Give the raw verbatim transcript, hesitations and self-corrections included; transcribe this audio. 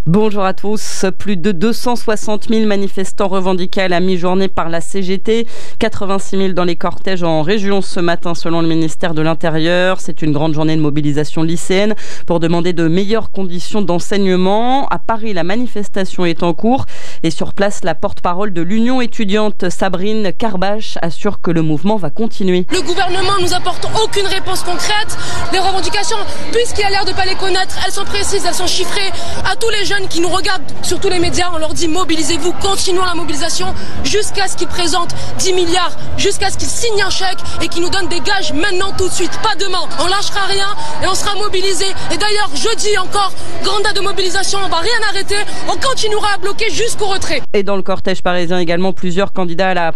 Bonjour à tous. Plus de deux cent soixante mille manifestants revendiqués à la mi-journée par la C G T. quatre-vingt-six mille dans les cortèges en région ce matin selon le ministère de l'Intérieur. C'est une grande journée de mobilisation lycéenne pour demander de meilleures conditions d'enseignement. À Paris, la manifestation est en cours et sur place, la porte-parole de l'Union étudiante Sabrine Carbache assure que le mouvement va continuer. Le gouvernement nous apporte aucune réponse concrète. Les revendications, puisqu'il a l'air de ne pas les connaître, elles sont précises, elles sont chiffrées. À tous les jeunes qui nous regardent sur tous les médias, on leur dit mobilisez-vous, continuons la mobilisation jusqu'à ce qu'ils présentent dix milliards, jusqu'à ce qu'ils signent un chèque et qu'ils nous donnent des gages maintenant tout de suite, pas demain. On lâchera rien et on sera mobilisés. Et d'ailleurs, jeudi encore, grande date de mobilisation, on va rien arrêter, on continuera à bloquer jusqu'au retrait. Et dans le cortège parisien également, plusieurs candidats à la